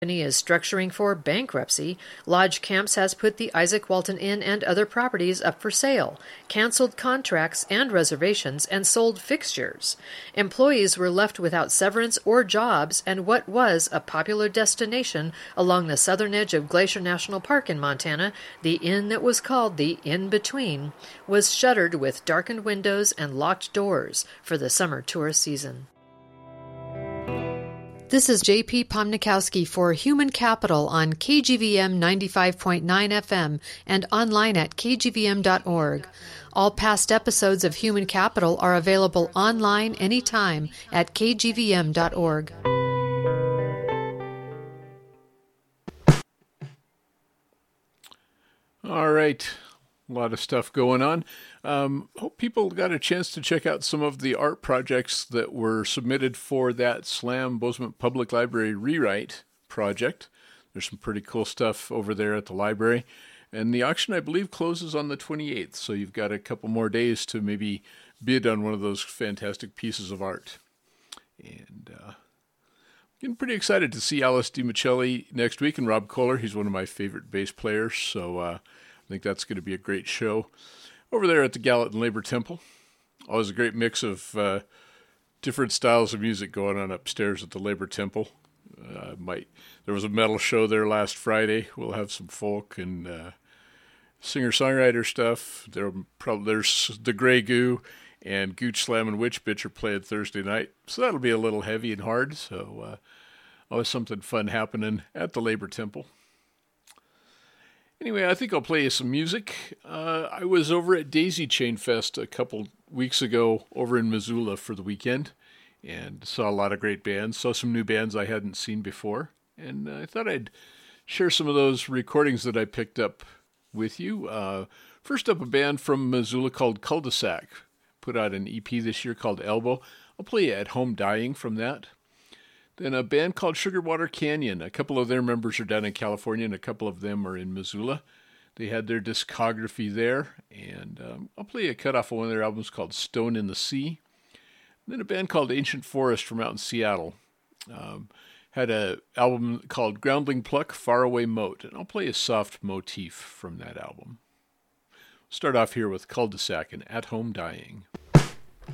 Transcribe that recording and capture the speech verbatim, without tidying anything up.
is structuring for bankruptcy. Lodge Camps has put the Isaac Walton Inn and other properties up for sale, canceled contracts and reservations, and sold fixtures. Employees were left without severance or jobs, and what was a popular destination along the southern edge of Glacier National Park in Montana, the inn that was called the In-Between, was shuttered with darkened windows and locked doors for the summer tourist season. This is J P Pomnikowski for Human Capital on K G V M ninety-five point nine F M and online at k g v m dot org. All past episodes of Human Capital are available online anytime at k g v m dot org. All right. A lot of stuff going on. Um, hope people got a chance to check out some of the art projects that were submitted for that Slam Bozeman Public Library rewrite project. There's some pretty cool stuff over there at the library. And the auction, I believe, closes on the twenty-eighth. So you've got a couple more days to maybe bid on one of those fantastic pieces of art. And uh, getting pretty excited to see Alice DiMichele next week and Rob Kohler. He's one of my favorite bass players. So uh, I think that's going to be a great show over there at the Gallatin Labor Temple. Always a great mix of uh, different styles of music going on upstairs at the Labor Temple. Uh, might there was a metal show there last Friday. We'll have some folk and uh, singer-songwriter stuff. There probably there's the Grey Goo and Gooch Slam and Witch Bitch are playing Thursday night, so that'll be a little heavy and hard. So uh, always something fun happening at the Labor Temple. Anyway, I think I'll play you some music. Uh, I was over at Daisy Chain Fest a couple weeks ago over in Missoula for the weekend and saw a lot of great bands, saw some new bands I hadn't seen before, and I thought I'd share some of those recordings that I picked up with you. Uh, first up, a band from Missoula called Cul-de-sac, put out an E P this year called Elbow. I'll play you At Home Dying from that. Then a band called Sugarwater Canyon. A couple of their members are down in California, and a couple of them are in Missoula. They had their discography there, and um, I'll play a cut off of one of their albums called Stone in the Sea. And then a band called Ancient Forest from out in Seattle. Um, had an album called Groundling Pluck, Faraway Moat, and I'll play a soft motif from that album. Start off here with Cul-de-sac and At Home Dying.